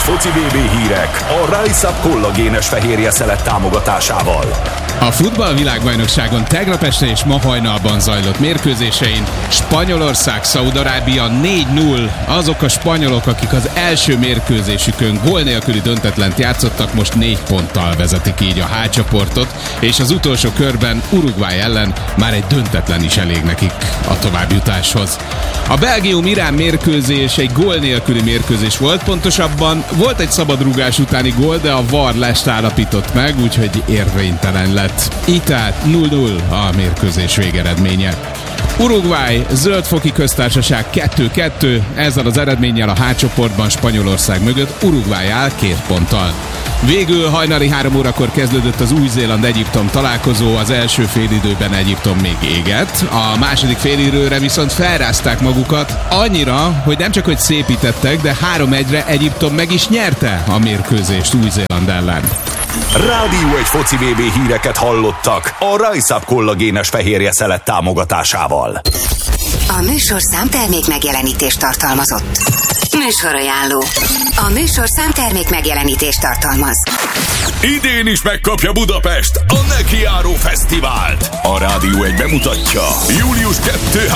foci BB hírek a Rise Up kollagénes fehérje szelet támogatásával. A futballvilágbajnokságon tegnap este és ma hajnalban zajlott mérkőzésein Spanyolország-Szaúd-Arábia 4-0. Azok a spanyolok, akik az első mérkőzésükön gól nélküli döntetlent játszottak, most 4 ponttal vezetik így a H csoportot, és az utolsó körben Uruguay ellen már egy döntetlen is elég nekik a továbbjutáshoz. A Belgium-Irán mérkőzés egy gól nélküli mérkőzés volt, pontosabban volt egy szabadrúgás utáni gól, de a VAR lest állapított meg, úgyhogy érvénytelen lett. Így tehát 0-0 a mérkőzés végeredménye. Uruguay, Zöldfoki Köztársaság 2-2, ezzel az eredménnyel a H csoportban Spanyolország mögött Uruguay áll 2 ponttal. Végül hajnali 3 órakor kezdődött az Új-Zéland-Egyiptom találkozó, az első félidőben Egyiptom még égett, a második félidőre viszont felrázták magukat annyira, hogy nem csak hogy szépítettek, de 3-1-re Egyiptom meg is nyerte a mérkőzést Új-Zéland ellen. Rádió egy foci BB híreket hallottak a Rise Up kollagénes fehérje szelet támogatásával. A műsorszám termék megjelenítést tartalmazott. Műsorajánló. A műsorszám termék megjelenítést tartalmaz. Idén is megkapja Budapest a Nekiáró Fesztivált. A Rádió egy bemutatja. Július 2,